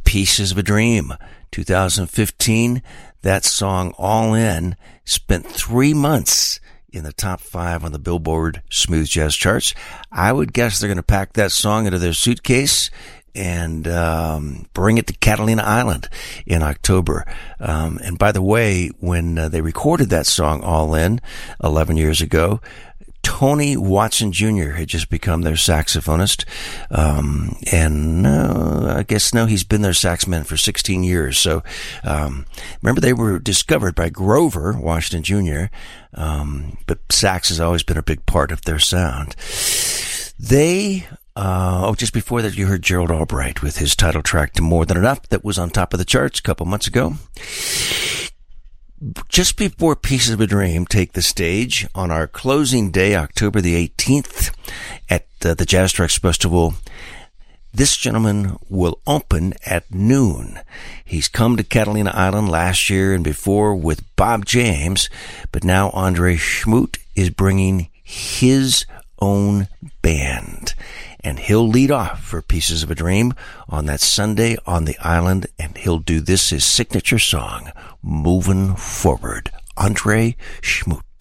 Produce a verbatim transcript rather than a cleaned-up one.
Pieces of a Dream. two thousand fifteen, that song All In spent three months in the top five on the Billboard Smooth Jazz charts. I would guess they're going to pack that song into their suitcase and um, bring it to Catalina Island in October. Um, and by the way, when uh, they recorded that song All In eleven years ago, Tony Watson Junior had just become their saxophonist. Um, and uh, I guess no, he's been their saxman for sixteen years. So um, remember, they were discovered by Grover Washington Junior Um, but sax has always been a big part of their sound. They... Uh, oh, just before that, you heard Gerald Albright with his title track to More Than Enough that was on top of the charts a couple months ago. Just before Pieces of a Dream take the stage on our closing day, October the eighteenth, at uh, the Jazz Tracks Festival, this gentleman will open at noon. He's come to Catalina Island last year and before with Bob James, but now Andre Schmoot is bringing his own band. And he'll lead off for Pieces of a Dream on that Sunday on the island, and he'll do this, his signature song, Moving Forward. Andre Schmoot.